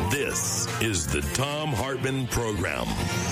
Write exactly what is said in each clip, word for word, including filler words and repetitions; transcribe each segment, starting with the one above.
This is the Thom Hartmann Program.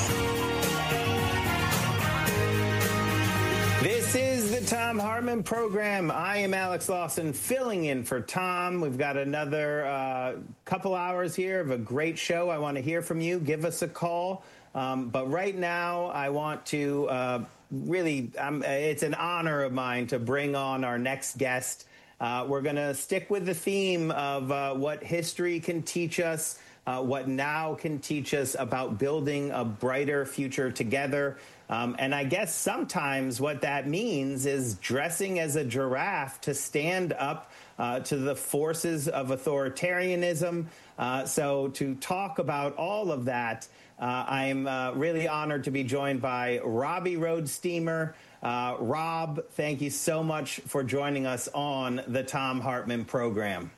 This is the Thom Hartmann Program. I am Alex Lawson, filling in for Tom. We've got another uh, couple hours here of a great show. I want to hear from you. Give us a call. Um, but right now, I want to uh, really, um, it's an honor of mine to bring on our next guest. Uh, we're going to stick with the theme of uh, what history can teach us, uh, what now can teach us about building a brighter future together. Um, and I guess sometimes what that means is dressing as a giraffe to stand up uh, to the forces of authoritarianism. Uh, so to talk about all of that, uh, I'm uh, really honored to be joined by Robbie Roadsteamer. Uh, Rob, thank you so much for joining us on the Thom Hartmann Program.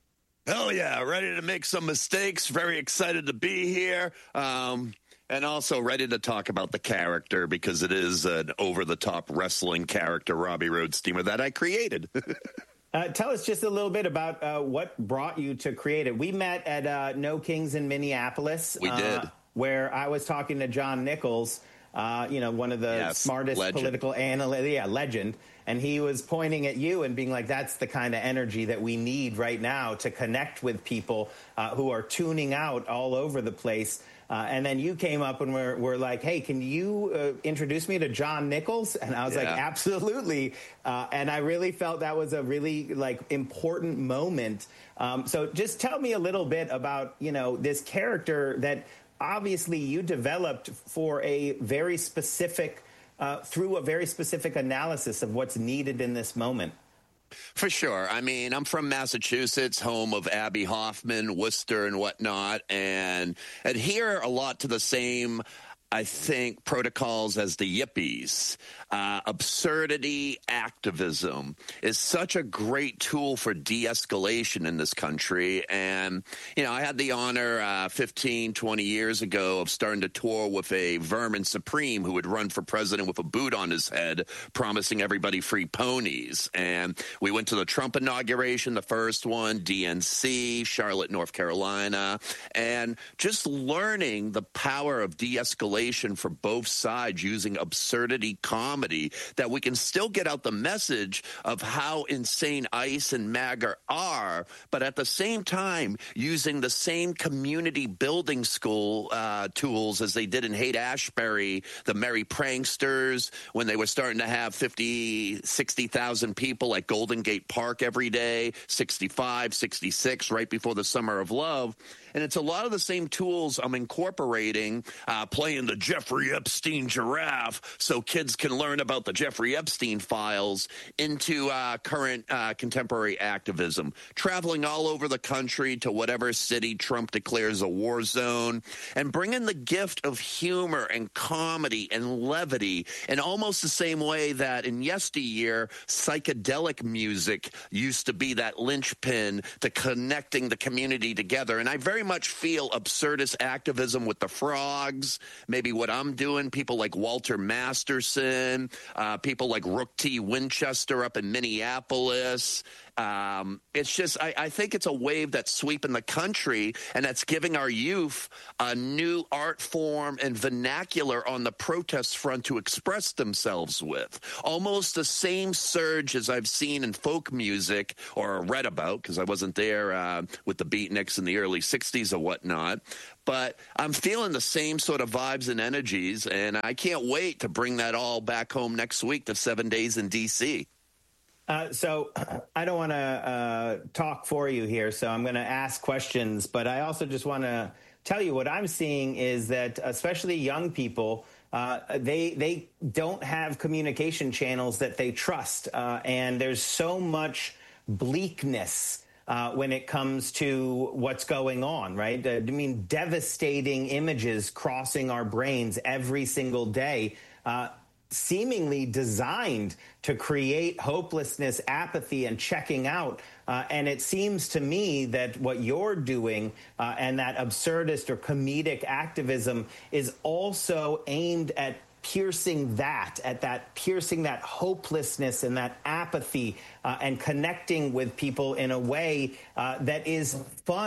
Hell yeah, ready to make some mistakes, very excited to be here, um, and also ready to talk about the character because it is an over-the-top wrestling character, Robbie Roadsteamer, that I created. uh, tell us just a little bit about uh, what brought you to create it. We met at uh, No Kings in Minneapolis. We did. Uh, where I was talking to John Nichols, Uh, you know, one of the yes, smartest legend. political analysts, yeah, legend. And he was pointing at you and being like, that's the kind of energy that we need right now to connect with people uh, who are tuning out all over the place. Uh, and then you came up and were, were like, hey, can you uh, introduce me to John Nichols? And I was yeah. like, absolutely. Uh, and I really felt that was a really like important moment. Um, so just tell me a little bit about, you know, this character that obviously you developed for a very specific, uh, through a very specific analysis of what's needed in this moment. For sure. I mean, I'm from Massachusetts, home of Abby Hoffman, Worcester, and whatnot, and adhere a lot to the same, I think, protocols as the yippies. Uh, absurdity activism is such a great tool for de-escalation in this country. And, you know, I had the honor uh, fifteen, twenty years ago of starting to tour with a Vermin Supreme who would run for president with a boot on his head, promising everybody free ponies. And we went to the Trump inauguration, the first one, D N C, Charlotte, North Carolina, and just learning the power of de-escalation for both sides using absurdity comedy, that we can still get out the message of how insane ICE and MAGA are, but at the same time using the same community building school uh, tools as they did in Haight-Ashbury, the merry pranksters, when they were starting to have fifty, sixty thousand people at Golden Gate Park every day, sixty-five, sixty-six, right before the Summer of Love. And it's a lot of the same tools I'm incorporating, uh, playing the Jeffrey Epstein giraffe so kids can learn about the Jeffrey Epstein files into uh, current uh, contemporary activism, traveling all over the country to whatever city Trump declares a war zone, and bringing the gift of humor and comedy and levity in almost the same way that in yesteryear, psychedelic music used to be that linchpin to connecting the community together. And I very much feel absurdist activism with the frogs, maybe what I'm doing, people like Walter Masterson, uh, people like Rook T. Winchester up in Minneapolis. Um, it's just, I, I think it's a wave that's sweeping the country, and that's giving our youth a new art form and vernacular on the protest front to express themselves with. Almost the same surge as I've seen in folk music, or read about, because I wasn't there uh, with the beatniks in the early sixties or whatnot. But I'm feeling the same sort of vibes and energies, and I can't wait to bring that all back home next week to seven days in D C Uh, so I don't want to uh, talk for you here, so I'm going to ask questions, but I also just want to tell you what I'm seeing is that especially young people, uh, they they don't have communication channels that they trust, uh, and there's so much bleakness uh, when it comes to what's going on, right? Uh, I mean, devastating images crossing our brains every single day. Uh, seemingly designed to create hopelessness, apathy, and checking out. Uh, and it seems to me that what you're doing uh, and that absurdist or comedic activism is also aimed at piercing that, at that piercing that hopelessness and that apathy uh, and connecting with people in a way uh, that is fun.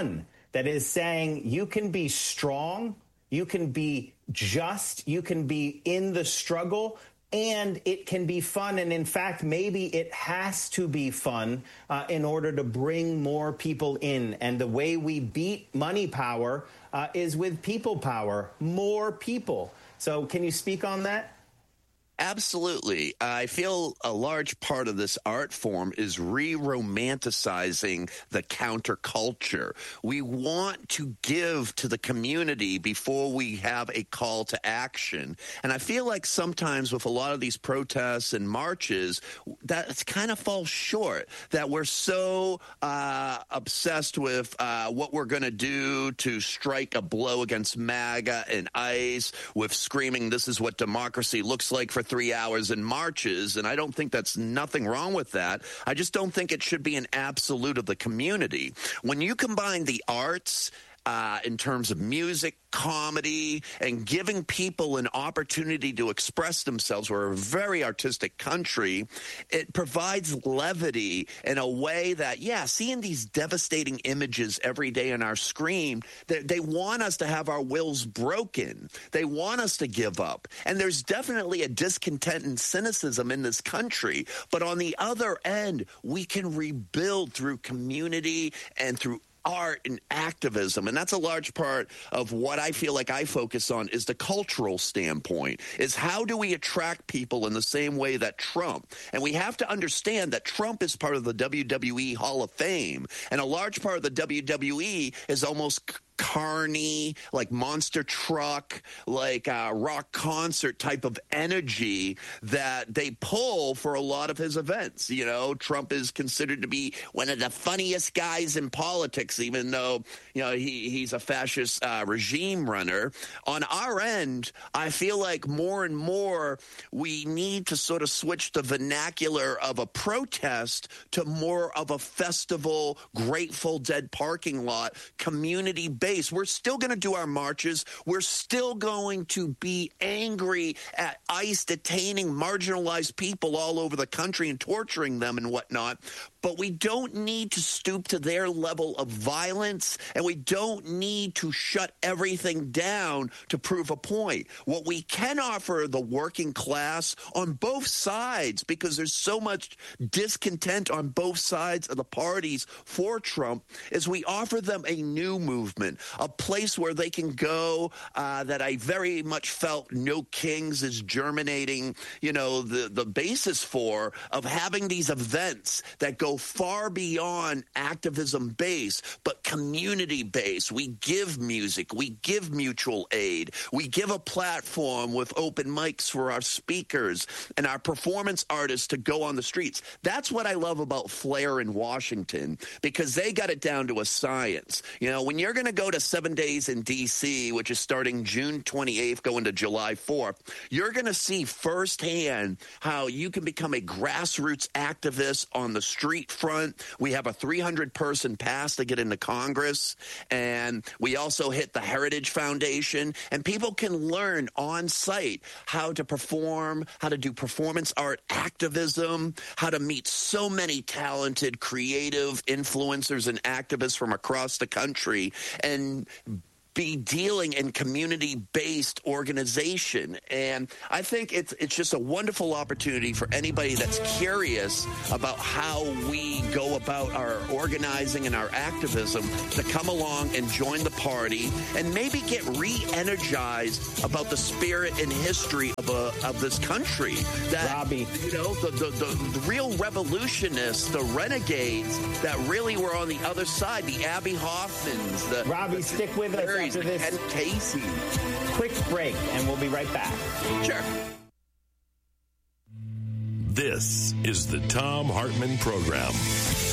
that is saying you can be strong, you can be just, you can be in the struggle, and it can be fun. And in fact, maybe it has to be fun uh, in order to bring more people in. And the way we beat money power uh, is with people power, more people. So can you speak on that? Absolutely. I feel a large part of this art form is re-romanticizing the counterculture. We want to give to the community before we have a call to action. And I feel like sometimes with a lot of these protests and marches, that kind of falls short, that we're so uh, obsessed with uh, what we're going to do to strike a blow against MAGA and ICE, with screaming, this is what democracy looks like for three hours in marches, and I don't think that's nothing wrong with that. I just don't think it should be an absolute of the community. When you combine the arts Uh, in terms of music, comedy, and giving people an opportunity to express themselves. We're a very artistic country. It provides levity in a way that, yeah, seeing these devastating images every day on our screen, they, they want us to have our wills broken. They want us to give up. And there's definitely a discontent and cynicism in this country. But on the other end, we can rebuild through community and through art and activism. And that's a large part of what I feel like I focus on, is the cultural standpoint, is how do we attract people in the same way that Trump? And we have to understand that Trump is part of the W W E Hall of Fame. And a large part of the W W E is almost carny, like monster truck, like a rock concert type of energy that they pull for a lot of his events. You know, Trump is considered to be one of the funniest guys in politics, even though, you know, he, he's a fascist uh, regime runner. On our end, I feel like more and more we need to sort of switch the vernacular of a protest to more of a festival, Grateful Dead parking lot, community-based. We're still going to do our marches. We're still going to be angry at ICE detaining marginalized people all over the country and torturing them and whatnot. But we don't need to stoop to their level of violence, and we don't need to shut everything down to prove a point. What we can offer the working class on both sides, because there's so much discontent on both sides of the parties for Trump, is we offer them a new movement, a place where they can go uh, that I very much felt No Kings is germinating, you know, the, the basis for, of having these events that go far beyond activism base, but community base. We give music, we give mutual aid, we give a platform with open mics for our speakers and our performance artists to go on the streets. That's what I love about Flair in Washington, because they got it down to a science. You know, when you're going to go to seven days in D C, which is starting June twenty-eighth, going to July fourth, you're going to see firsthand how you can become a grassroots activist on the street front. We have a three hundred person pass to get into Congress, and we also hit the Heritage Foundation, and people can learn on site how to perform, how to do performance art activism, how to meet so many talented, creative influencers and activists from across the country, and be dealing in community-based organization. And I think it's it's just a wonderful opportunity for anybody that's curious about how we go about our organizing and our activism to come along and join the party and maybe get re-energized about the spirit and history of a, of this country. That, Robbie, you know, the, the, the, the real revolutionists, the renegades that really were on the other side, the Abby Hoffmans. The, Robbie, the, stick with us after this Ken Casey. quick break, and we'll be right back. Sure. This is the Thom Hartmann Program.